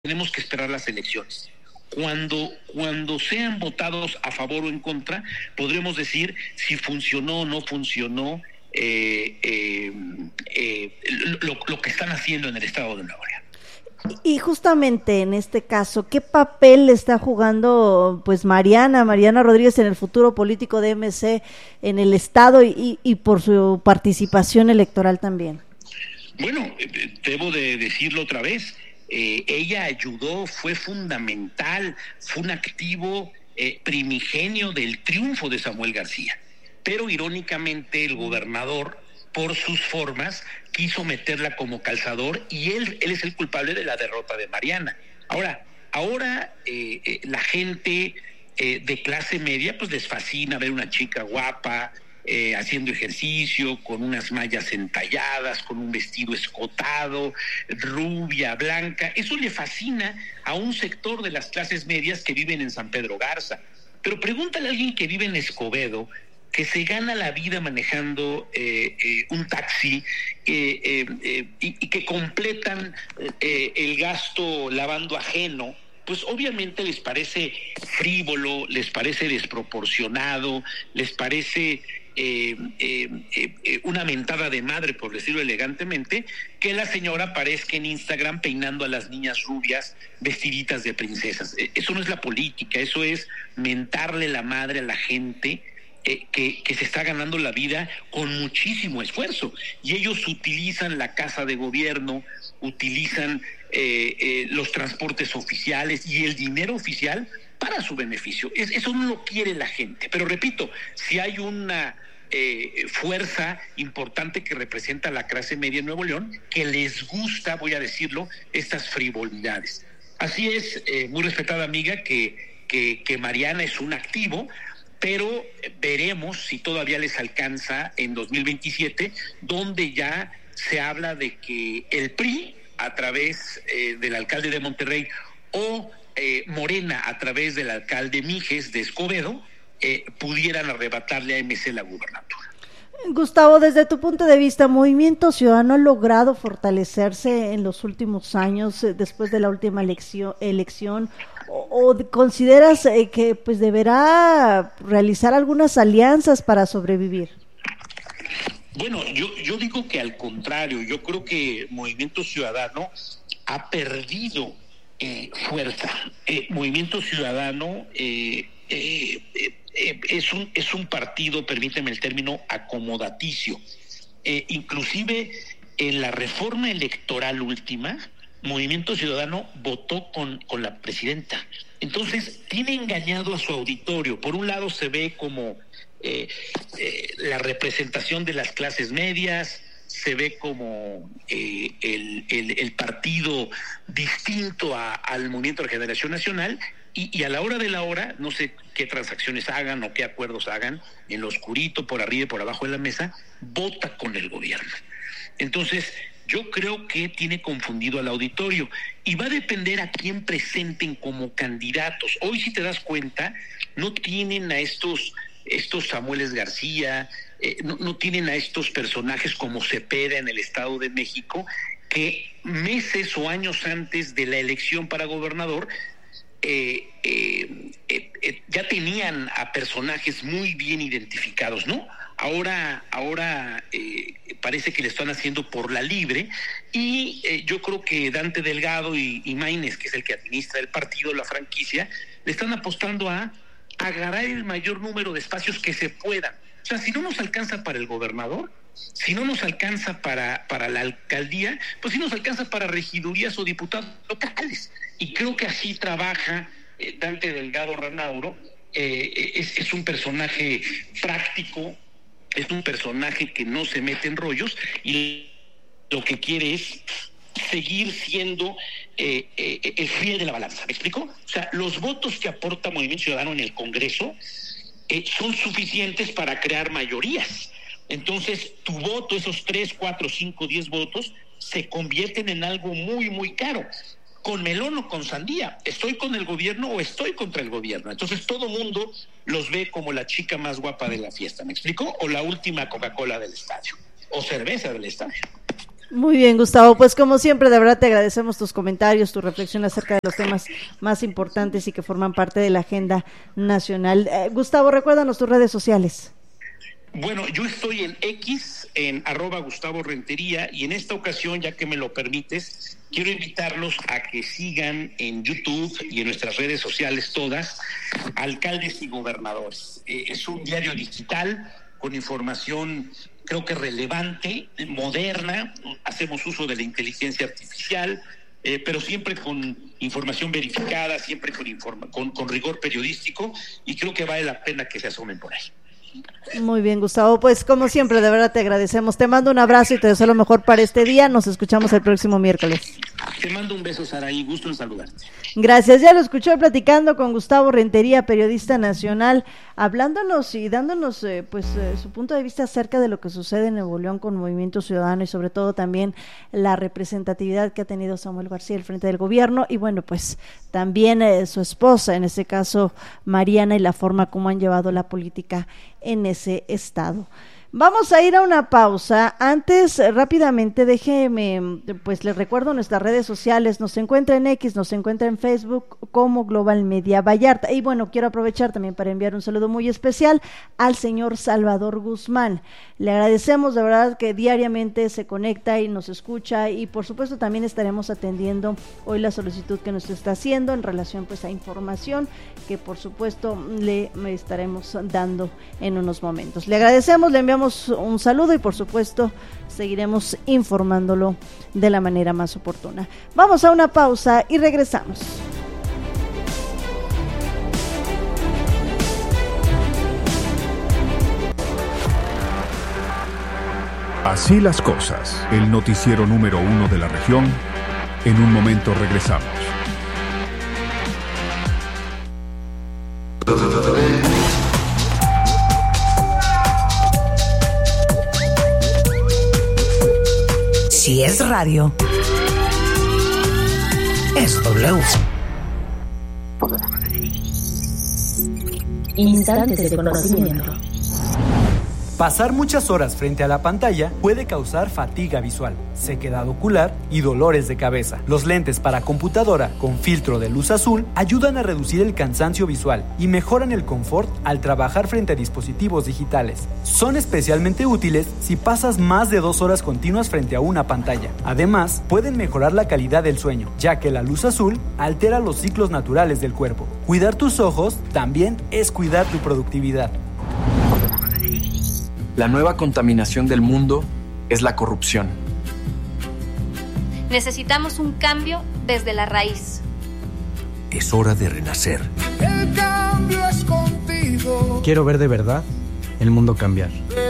tenemos que esperar las elecciones. Cuando sean votados a favor o en contra, podremos decir si funcionó o no funcionó lo que están haciendo en el estado de Nuevo León. Y justamente en este caso, ¿qué papel está jugando pues Mariana Rodríguez en el futuro político de MC en el estado y por su participación electoral también? Bueno, debo de decirlo otra vez, ella ayudó, fue fundamental, fue un activo primigenio del triunfo de Samuel García, pero irónicamente el gobernador, por sus formas, quiso meterla como calzador y él es el culpable de la derrota de Mariana. Ahora la gente de clase media pues les fascina ver una chica guapa, haciendo ejercicio, con unas mallas entalladas, con un vestido escotado, rubia, blanca. Eso le fascina a un sector de las clases medias que viven en San Pedro Garza. Pero pregúntale a alguien que vive en Escobedo, que se gana la vida manejando un taxi y que completan el gasto lavando ajeno, pues obviamente les parece frívolo, les parece desproporcionado, les parece una mentada de madre, por decirlo elegantemente, que la señora aparezca en Instagram peinando a las niñas rubias vestiditas de princesas. Eso no es la política, eso es mentarle la madre a la gente que se está ganando la vida con muchísimo esfuerzo, y ellos utilizan la casa de gobierno, utilizan los transportes oficiales y el dinero oficial para su beneficio. Eso no lo quiere la gente, pero repito, si hay una fuerza importante que representa a la clase media en Nuevo León, que les gusta, voy a decirlo, estas frivolidades. Así es, muy respetada amiga, que Mariana es un activo, pero veremos si todavía les alcanza en 2027, donde ya se habla de que el PRI, a través del alcalde de Monterrey, o Morena, a través del alcalde Mijes de Escobedo, pudieran arrebatarle a MC la gubernatura. Gustavo, desde tu punto de vista, ¿Movimiento Ciudadano ha logrado fortalecerse en los últimos años después de la última elección? ¿O consideras que pues deberá realizar algunas alianzas para sobrevivir? Bueno, yo digo que al contrario, yo creo que Movimiento Ciudadano ha perdido fuerza. Movimiento Ciudadano es un partido, permíteme el término, acomodaticio. Inclusive en la reforma electoral última, Movimiento Ciudadano votó con la presidenta. Entonces, tiene engañado a su auditorio. Por un lado se ve como la representación de las clases medias, se ve como el partido distinto al Movimiento de Regeneración Nacional, y a la hora de la hora, no sé qué transacciones hagan o qué acuerdos hagan, en lo oscurito, por arriba y por abajo de la mesa, vota con el gobierno. Entonces, yo creo que tiene confundido al auditorio y va a depender a quién presenten como candidatos. Hoy, si te das cuenta, no tienen a estos Samueles García, no tienen a estos personajes como Cepeda en el Estado de México, que meses o años antes de la elección para gobernador ya tenían a personajes muy bien identificados, ¿no? Ahora parece que le están haciendo por la libre, y yo creo que Dante Delgado y Maínez, que es el que administra el partido, la franquicia, le están apostando a agarrar el mayor número de espacios que se puedan. O sea, si no nos alcanza para el gobernador, si no nos alcanza para la alcaldía, pues sí nos alcanza para regidurías o diputados locales. Y creo que así trabaja Dante Delgado Ranauro. Es un personaje práctico, es un personaje que no se mete en rollos, y lo que quiere es seguir siendo el fiel de la balanza. ¿Me explico? O sea, los votos que aporta Movimiento Ciudadano en el Congreso son suficientes para crear mayorías. Entonces, tu voto, esos 3, 4, 5, 10 votos, se convierten en algo muy, muy caro. Con melón o con sandía, ¿estoy con el gobierno o estoy contra el gobierno? Entonces todo mundo los ve como la chica más guapa de la fiesta, ¿me explico? O la última Coca-Cola del estadio, o cerveza del estadio. Muy bien, Gustavo, pues como siempre, de verdad te agradecemos tus comentarios, tu reflexión acerca de los temas más importantes y que forman parte de la agenda nacional. Gustavo, recuérdanos tus redes sociales. Bueno, yo estoy en X, en @GustavoRentería, y en esta ocasión, ya que me lo permites, quiero invitarlos a que sigan en YouTube y en nuestras redes sociales todas, Alcaldes y Gobernadores. Es un diario digital con información, creo que relevante, moderna. Hacemos uso de la inteligencia artificial, pero siempre con información verificada, siempre con rigor periodístico, y creo que vale la pena que se asomen por ahí. Muy bien, Gustavo, pues como siempre, de verdad te agradecemos. Te mando un abrazo y te deseo lo mejor para este día. Nos escuchamos el próximo miércoles. Te mando un beso, Saraí, gusto en saludarte. Gracias, ya lo escuchó platicando con Gustavo Rentería, periodista nacional, hablándonos y dándonos su punto de vista acerca de lo que sucede en Nuevo León con Movimiento Ciudadano y sobre todo también la representatividad que ha tenido Samuel García al frente del gobierno y bueno, pues también su esposa, en este caso Mariana, y la forma como han llevado la política en ese estado. Vamos a ir a una pausa. Antes, rápidamente, déjeme, pues les recuerdo nuestras redes sociales. Nos encuentra en X, nos encuentra en Facebook como Global Media Vallarta. Y bueno, quiero aprovechar también para enviar un saludo muy especial al señor Salvador Guzmán. Le agradecemos de verdad que diariamente se conecta y nos escucha y por supuesto también estaremos atendiendo hoy la solicitud que nos está haciendo en relación pues a información que por supuesto le estaremos dando en unos momentos. Le agradecemos, le enviamos un saludo y por supuesto seguiremos informándolo de la manera más oportuna. Vamos a una pausa y regresamos. Así las cosas, el noticiero número 1 de la región. En un momento regresamos. Si es radio, es W. Instantes de conocimiento. Pasar muchas horas frente a la pantalla puede causar fatiga visual, sequedad ocular y dolores de cabeza. Los lentes para computadora con filtro de luz azul ayudan a reducir el cansancio visual y mejoran el confort al trabajar frente a dispositivos digitales. Son especialmente útiles si pasas más de 2 horas continuas frente a una pantalla. Además, pueden mejorar la calidad del sueño, ya que la luz azul altera los ciclos naturales del cuerpo. Cuidar tus ojos también es cuidar tu productividad. La nueva contaminación del mundo es la corrupción. Necesitamos un cambio desde la raíz. Es hora de renacer. El cambio es contigo. Quiero ver de verdad el mundo cambiar.